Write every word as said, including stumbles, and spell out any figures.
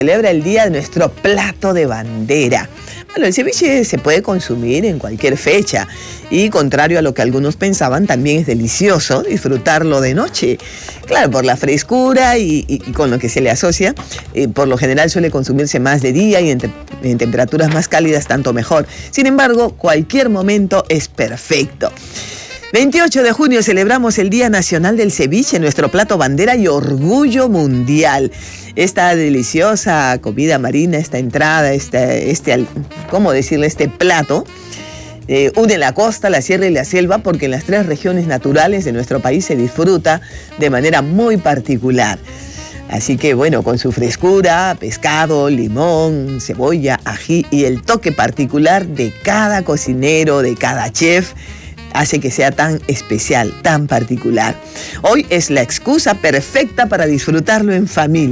Celebra el día de nuestro plato de bandera. Bueno, el ceviche se puede consumir en cualquier fecha y, contrario a lo que algunos pensaban, también es delicioso disfrutarlo de noche. Claro, por la frescura y, y, y con lo que se le asocia, eh, por lo general suele consumirse más de día y en, te en temperaturas más cálidas tanto mejor. Sin embargo, cualquier momento es perfecto. veintiocho de junio celebramos el Día Nacional del Ceviche, nuestro plato bandera y orgullo mundial. Esta deliciosa comida marina, esta entrada, este, este ¿cómo decirle? Este plato, eh, une la costa, la sierra y la selva, porque en las tres regiones naturales de nuestro país se disfruta de manera muy particular. Así que bueno, con su frescura, pescado, limón, cebolla, ají y el toque particular de cada cocinero, de cada chef, hace que sea tan especial, tan particular. Hoy es la excusa perfecta para disfrutarlo en familia.